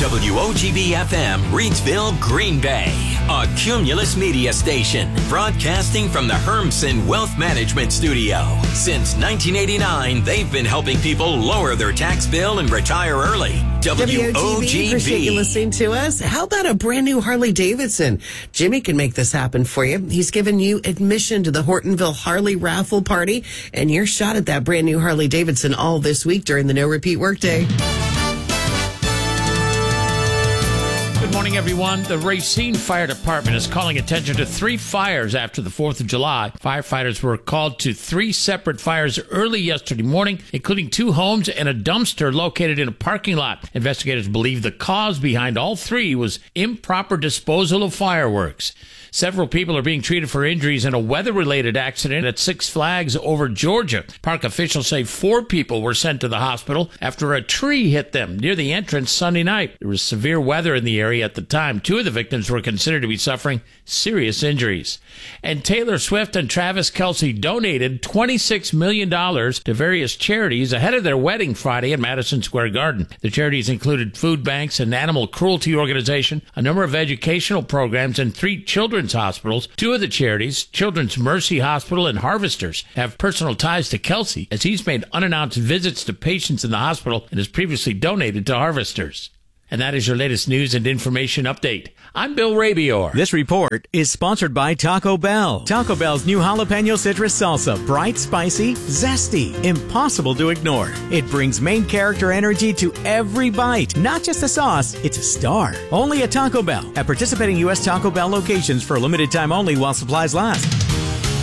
WOGB-FM, Reidsville, Green Bay. A Cumulus Media station, broadcasting from the Hermsen Wealth Management Studio. Since 1989, they've been helping people lower their tax bill and retire early. WOGB. Appreciate you listening to us. How about a brand new Harley Davidson? Jimmy can make this happen for you. He's given you admission to the Hortonville Harley Raffle Party, and your shot at that brand new Harley Davidson all this week during the No Repeat Workday. Good morning, everyone. The Racine Fire Department is calling attention to 3 fires after the 4th of July. Firefighters were called to 3 separate fires early yesterday morning, including 2 homes and a dumpster located in a parking lot. Investigators believe the cause behind all 3 was improper disposal of fireworks. Several people are being treated for injuries in a weather-related accident at Six Flags over Georgia. Park officials say 4 people were sent to the hospital after a tree hit them near the entrance Sunday night. There was severe weather in the area at the time. 2 of the victims were considered to be suffering serious injuries. And Taylor Swift and Travis Kelce donated $26 million to various charities ahead of their wedding Friday at Madison Square Garden. The charities included food banks, an animal cruelty organization, a number of educational programs, and 3 children's hospitals. 2 of the charities, Children's Mercy Hospital and Harvesters, have personal ties to Kelce, as he's made unannounced visits to patients in the hospital and has previously donated to Harvesters. And that is your latest news and information update. I'm Bill Rabior. This report is sponsored by Taco Bell. Taco Bell's new jalapeno citrus salsa. Bright, spicy, zesty, impossible to ignore. It brings main character energy to every bite. Not just a sauce, it's a star. Only at Taco Bell. At participating U.S. Taco Bell locations for a limited time only while supplies last.